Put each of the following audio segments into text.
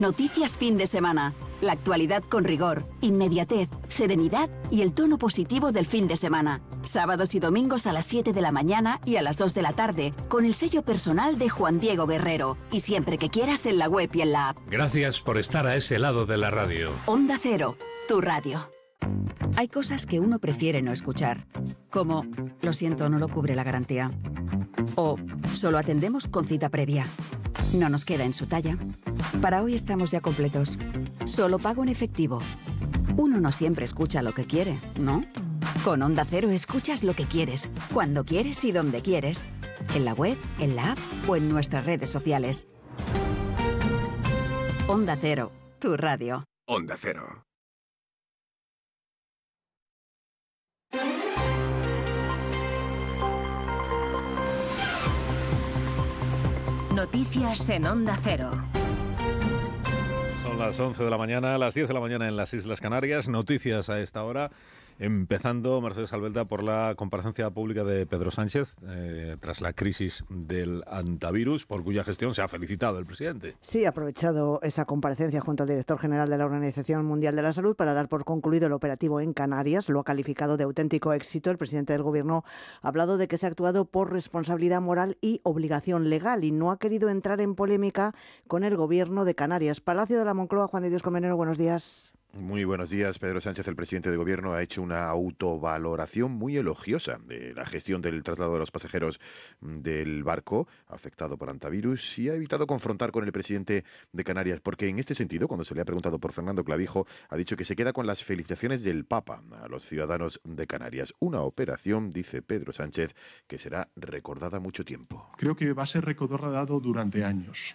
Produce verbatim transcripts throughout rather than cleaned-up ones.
Noticias fin de semana. La actualidad con rigor, inmediatez, serenidad y el tono positivo del fin de semana. Sábados y domingos a las siete de la mañana y a las dos de la tarde, con el sello personal de Juan Diego Guerrero. Y siempre que quieras en la web y en la app. Gracias por estar a ese lado de la radio. Onda Cero, tu radio. Hay cosas que uno prefiere no escuchar, como lo siento, no lo cubre la garantía. O solo atendemos con cita previa. No nos queda en su talla. Para hoy estamos ya completos. Solo pago en efectivo. Uno no siempre escucha lo que quiere, ¿no? Con Onda Cero escuchas lo que quieres, cuando quieres y donde quieres. En la web, en la app o en nuestras redes sociales. Onda Cero, tu radio. Onda Cero. Noticias en Onda Cero. Son las once de la mañana, las diez de la mañana en las Islas Canarias. Noticias a esta hora. Empezando, Mercedes Albelda, por la comparecencia pública de Pedro Sánchez eh, tras la crisis del antivirus, por cuya gestión se ha felicitado el presidente. Sí, ha aprovechado esa comparecencia junto al director general de la Organización Mundial de la Salud para dar por concluido el operativo en Canarias. Lo ha calificado de auténtico éxito. El presidente del Gobierno ha hablado de que se ha actuado por responsabilidad moral y obligación legal y no ha querido entrar en polémica con el Gobierno de Canarias. Palacio de la Moncloa, Juan de Dios Colmenero, buenos días. Muy buenos días. Pedro Sánchez, el presidente de Gobierno, ha hecho una autovaloración muy elogiosa de la gestión del traslado de los pasajeros del barco afectado por antivirus y ha evitado confrontar con el presidente de Canarias, porque en este sentido, cuando se le ha preguntado por Fernando Clavijo, ha dicho que se queda con las felicitaciones del Papa a los ciudadanos de Canarias. Una operación, dice Pedro Sánchez, que será recordada mucho tiempo. Creo que va a ser recordado durante años.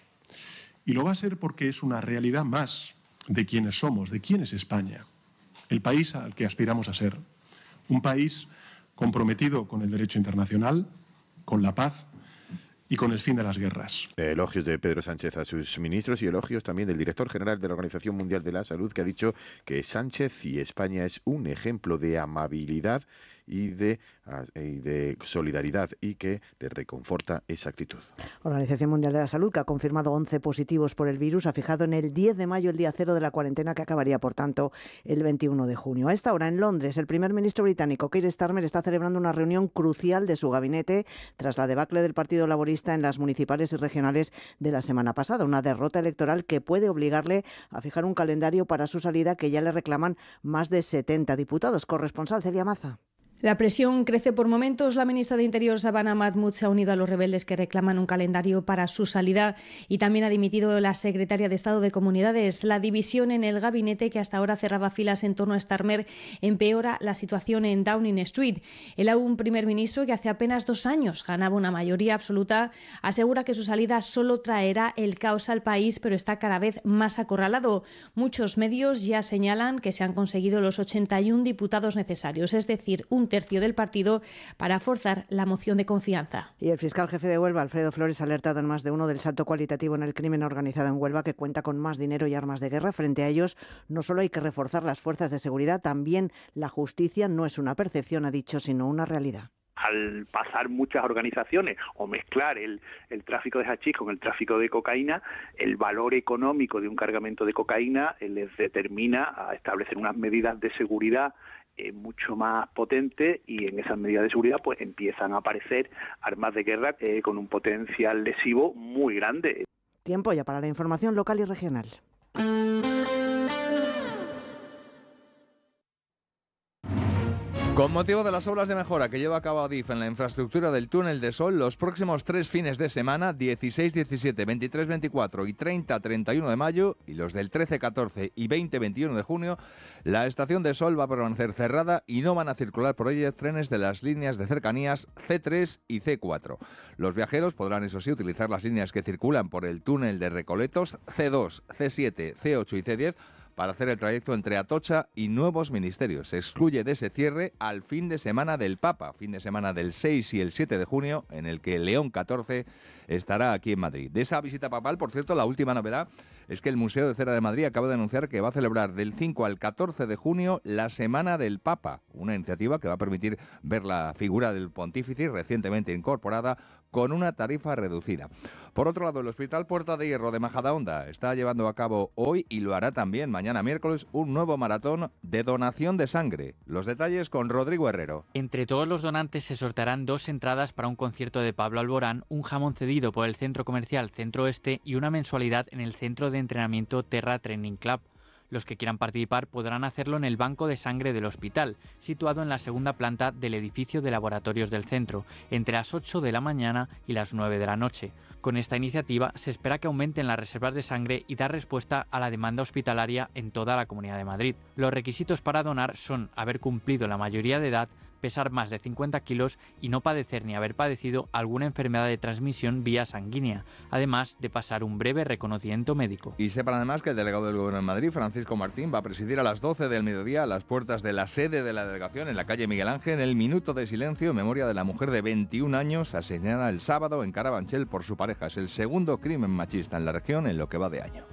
Y lo va a ser porque es una realidad más de quiénes somos, de quién es España, el país al que aspiramos a ser. Un país comprometido con el derecho internacional, con la paz y con el fin de las guerras. Elogios de Pedro Sánchez a sus ministros y elogios también del director general de la Organización Mundial de la Salud, que ha dicho que Sánchez y España es un ejemplo de amabilidad y de, y de solidaridad y que le reconforta esa actitud. Organización Mundial de la Salud, que ha confirmado once positivos por el virus, ha fijado en el diez de mayo el día cero de la cuarentena, que acabaría, por tanto, el veintiuno de junio. A esta hora, en Londres, el primer ministro británico, Keir Starmer, está celebrando una reunión crucial de su gabinete tras la debacle del Partido Laborista en las municipales y regionales de la semana pasada. Una derrota electoral que puede obligarle a fijar un calendario para su salida, que ya le reclaman más de setenta diputados. Corresponsal Celia Maza. La presión crece por momentos. La ministra de Interior, Sabana Mahmood, se ha unido a los rebeldes que reclaman un calendario para su salida y también ha dimitido la secretaria de Estado de Comunidades. La división en el gabinete, que hasta ahora cerraba filas en torno a Starmer, empeora la situación en Downing Street. El aún primer ministro, que hace apenas dos años ganaba una mayoría absoluta, asegura que su salida solo traerá el caos al país, pero está cada vez más acorralado. Muchos medios ya señalan que se han conseguido los ochenta y uno diputados necesarios, es decir, un tercio del partido, para forzar la moción de confianza. Y el fiscal jefe de Huelva, Alfredo Flores, ha alertado en más de uno del salto cualitativo en el crimen organizado en Huelva, que cuenta con más dinero y armas de guerra. Frente a ellos, no solo hay que reforzar las fuerzas de seguridad, también la justicia no es una percepción, ha dicho, sino una realidad. Al pasar muchas organizaciones o mezclar el, el tráfico de hachís con el tráfico de cocaína, el valor económico de un cargamento de cocaína eh, les determina a establecer unas medidas de seguridad eh, mucho más potentes, y en esas medidas de seguridad pues empiezan a aparecer armas de guerra eh, con un potencial lesivo muy grande. Tiempo ya para la información local y regional. Con motivo de las obras de mejora que lleva a cabo Adif en la infraestructura del túnel de Sol, los próximos tres fines de semana, dieciséis, diecisiete, veintitrés, veinticuatro y treinta, treinta y uno de mayo, y los del trece, catorce y veinte, veintiuno de junio, la estación de Sol va a permanecer cerrada y no van a circular por ella trenes de las líneas de cercanías ce tres y ce cuatro. Los viajeros podrán, eso sí, utilizar las líneas que circulan por el túnel de Recoletos, ce dos, ce siete, ce ocho y ce diez, para hacer el trayecto entre Atocha y Nuevos Ministerios. Se excluye de ese cierre al fin de semana del Papa, fin de semana del seis y el siete de junio, en el que León catorce estará aquí en Madrid. De esa visita papal, por cierto, la última novedad es que el Museo de Cera de Madrid acaba de anunciar que va a celebrar del cinco al catorce de junio la Semana del Papa, una iniciativa que va a permitir ver la figura del pontífice recientemente incorporada con una tarifa reducida. Por otro lado, el Hospital Puerta de Hierro de Majadahonda está llevando a cabo hoy, y lo hará también mañana miércoles, un nuevo maratón de donación de sangre. Los detalles con Rodrigo Herrero. Entre todos los donantes se sortearán dos entradas para un concierto de Pablo Alborán, un jamón cedido por el centro comercial Centro Oeste y una mensualidad en el centro de entrenamiento Terra Training Club. Los que quieran participar podrán hacerlo en el banco de sangre del hospital, situado en la segunda planta del edificio de laboratorios del centro, entre las ocho de la mañana y las nueve de la noche. Con esta iniciativa se espera que aumenten las reservas de sangre y dar respuesta a la demanda hospitalaria en toda la Comunidad de Madrid. Los requisitos para donar son haber cumplido la mayoría de edad, pesar más de cincuenta kilos y no padecer ni haber padecido alguna enfermedad de transmisión vía sanguínea, además de pasar un breve reconocimiento médico. Y sepan además que el delegado del Gobierno en Madrid, Francisco Martín, va a presidir a las doce del mediodía a las puertas de la sede de la delegación en la calle Miguel Ángel el minuto de silencio en memoria de la mujer de veintiún años asesinada el sábado en Carabanchel por su pareja. Es el segundo crimen machista en la región en lo que va de año.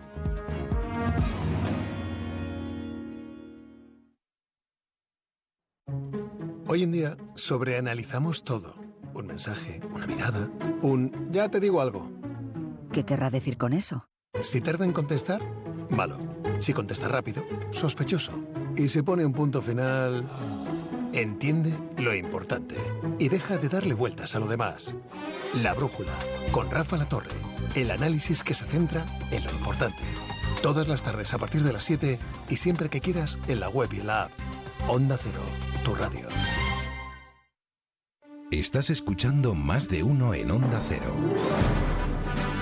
Hoy en día sobreanalizamos todo. Un mensaje, una mirada, un ya te digo algo. ¿Qué querrá decir con eso? Si tarda en contestar, malo. Si contesta rápido, sospechoso. Y si pone un punto final, entiende lo importante y deja de darle vueltas a lo demás. La Brújula, con Rafa Latorre. El análisis que se centra en lo importante. Todas las tardes a partir de las siete y siempre que quieras en la web y en la app. Onda Cero, tu radio. Estás escuchando Más de Uno en Onda Cero.